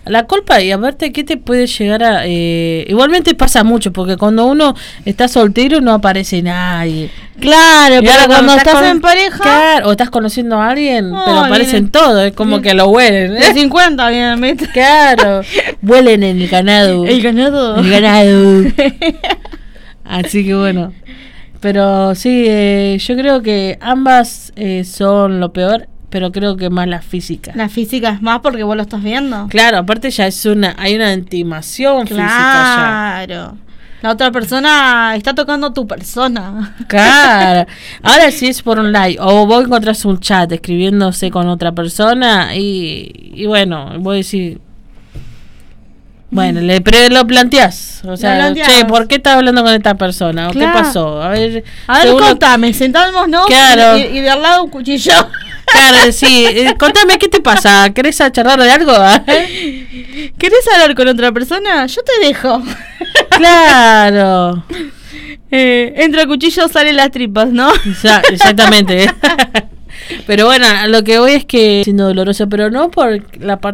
la culpa, y aparte, ¿qué te puede llegar a...? Igualmente pasa mucho, porque cuando uno está soltero no aparece nadie. Claro, pero cuando estás en pareja... Claro, o estás conociendo a alguien, No, pero aparecen todos, es como que lo huelen. De 50 vienen, Claro, huelen en el ganado. El ganado. El ganado. Así que bueno. Pero sí, yo creo que ambas son lo peor, pero creo que más la física. La física es más porque vos lo estás viendo. Claro, aparte ya hay una intimación física ya. Claro. La otra persona está tocando tu persona. Claro. Ahora si es por un like, o vos encontrás un chat escribiéndose con otra persona y bueno, vos decís... Bueno, lo planteás. O sea, che, ¿por qué estás hablando con esta persona? ¿O claro. qué pasó? A ver, contame, sentámonos claro. y de al lado un cuchillo. Claro, sí. Contame, ¿qué te pasa? ¿Querés charlar de algo? ¿Querés hablar con otra persona? Yo te dejo. Claro. Entra cuchillo, salen las tripas, ¿no? Exactamente. Pero bueno, lo que voy es que siendo doloroso, pero no por la parte